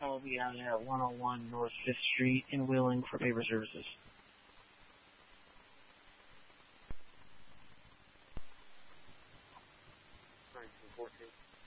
I will be out at 101 North 5th Street in Wheeling for paper services. Nineteen 14.